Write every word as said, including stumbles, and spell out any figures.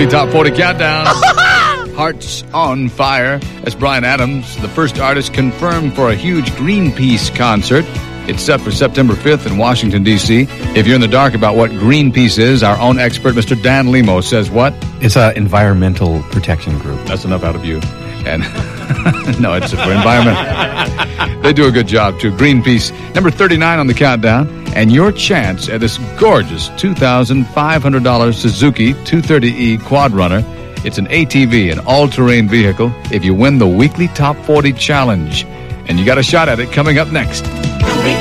Top forty Countdown. Hearts on Fire. That's Bryan Adams, the first artist confirmed for a huge Greenpeace concert. It's set for September fifth in Washington, D C If you're in the dark about what Greenpeace is, our own expert, Mister Dan Lemo, says what? It's an environmental protection group. That's enough out of you. And no, it's for environment. They do a good job, too. Greenpeace, number thirty-nine on the countdown. And your chance at this gorgeous two thousand five hundred dollars Suzuki two thirty E Quad Runner. It's an A T V, an all-terrain vehicle, if you win the weekly Top forty Challenge. And you got a shot at it coming up next.